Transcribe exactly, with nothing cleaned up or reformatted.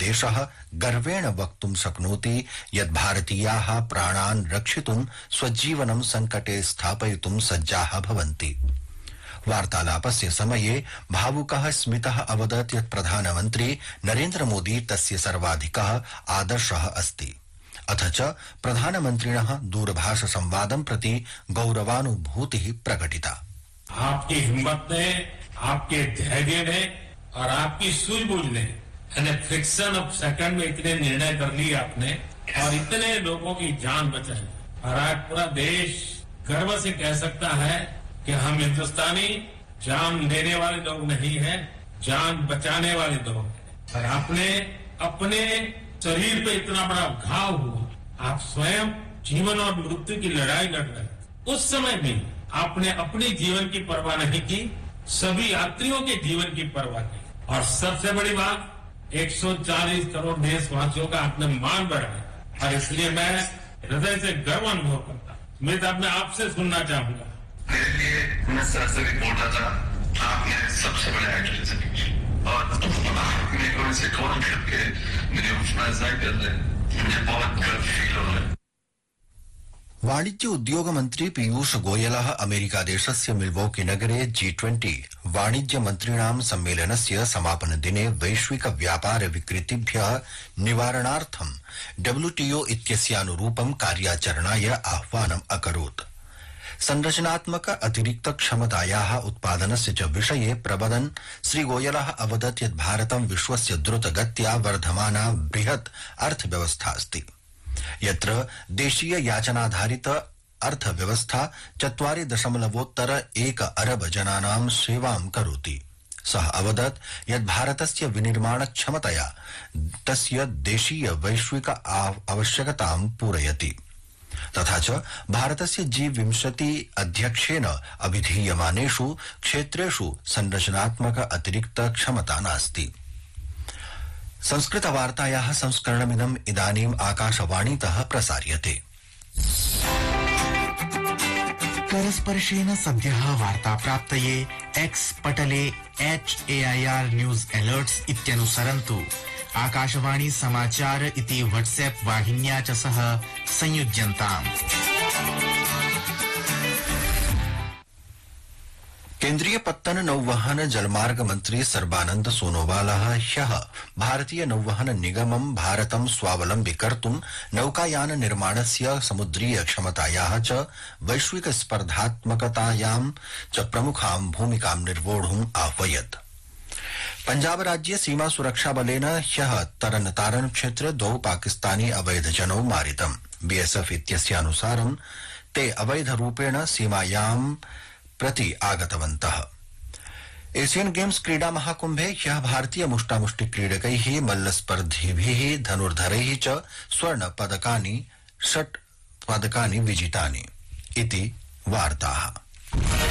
देशः गर्वेण वक्तुं शक्नोति यत् भारतीयाः प्राणान् रक्षितुं स्वजीवनं संकटे स्थापयितुं सज्जाः भवन्ति। वार्तालापस्य समये भावुकः स्मितः अवदत् यत् प्रधानमन्त्री नरेन्द्र मोदी तस्य सर्वाधिकः आदर्शः अस्ति। अथ च प्रधानमन्त्रिणः दूरभाष संवादं प्रति गौरवानुभूतिः प्रकटिता। आपकी हिम्मत ने, आपके धैर्य ने और आपकी सूझबूझ ने फ्रिक्शन ऑफ सेकंड में इतने निर्णय कर लिए आपने और इतने लोगों की जान बचाई और आज पूरा देश गर्व से कह सकता है कि हम हिंदुस्तानी जान लेने वाले लोग नहीं हैं, जान बचाने वाले लोग हैं। और आपने अपने शरीर पे इतना बड़ा घाव हुआ, आप स्वयं जीवन और मृत्यु की लड़ाई लड़ रहे थे। उस समय भी आपने अपनी जीवन की परवाह नहीं की, सभी यात्रियों के जीवन की परवाह की और सबसे बड़ी बात एक सौ चालीस करोड़ देशवासियों का आपने मान बढ़ाया और इसलिए मैं हृदय से गर्व अनुभव करता हूं। मैं तो अपने आपसे सुनना चाहूंगा। मेरे लिए मैं सर से भी बोलता था, आपने सबसे बड़े एक्टर और मेरे को इसे कॉल करके मेरी उपस्थिति कर रहे हैं, मुझे बहुत गर्व फील हो रहा है। वाणिज्य उद्योग मन्त्री पीयूष गोयलः अमेरिका देशस्य मिल्वोकी नगरे जी ट्वेंटी वाणिज्य मन्त्रिणां सम्मेलनस्य समापन दिने वैश्विक व्यापार विकृतिभ्यः निवारणार्थं डब्ल्यूटीओ इत्यस्यानुरूपं कार्याचरणाय आह्वानम् अकरोत्। संरचनात्मक अतिरिक्त क्षमतायाः उत्पादनस्य च विषये प्रवदन् श्रीगोयलः अवदत् यत् भारतं विश्वस्य द्रुतगत्या वर्धमाना बृहत् अर्थव्यवस्था अस्ति, यत्र देशीय याचनाधारित अर्थव्यवस्था चत्वारि दशमलवोत्तर एक अरब जनानां सेवां करोति। सः अवदत् यत् भारतस्य विनिर्माण क्षमतया तस्य देशीय वैश्विक आवश्यकतां पूरयति। तथा च भारतस्य जी विंशति अध्यक्षेण अभिधीयमानेषु क्षेत्रेषु संरचनात्मक अतिरिक्त क्षमता नास्ति। संस्कृतवार्तायाः संस्करणमिदम् इदानीम् आकाशवाणीतः प्रसार्यते। करस्पर्शेन सद्यः वार्ता प्राप्तये x Patle H A I R news alerts इत्यनुसरन्तु। Akashvani समाचार इति व्हाट्सएप वाहिन्या च सह संयुज्यन्ताम्। केन्द्रीय पत्तन नौवहन जलमार्ग मन्त्री सर्बानन्द सोनोवालः ह्यः भारतीय नौवहन निगमं भारतं स्वावलम्बि कर्तुं नौकायान निर्माणस्य समुद्रीय क्षमतायाः च वैश्विक स्पर्धात्मकतायां च प्रमुखां भूमिकां निर्वोढुम् आह्वयत्। पंजाब राज्ये सीमा सुरक्षा बलेन ह्यः तरन तारन क्षेत्रे द्वौ पाकिस्तानी अवैधजनौ मारितम्। बीएसएफ इत्यस्यानुसारं ते अवैधरूपेण सीमायां प्रति आगतवन्तः। एशियन गेम्स क्रीडा महाकुम्भे ह्यः भारतीय मुष्टामुष्टि क्रीडकैः मल्लस्पर्धिभिः धनुर्धरैः च स्वर्ण पदकानि षट् पदकानि विजितानि इति वार्ताः।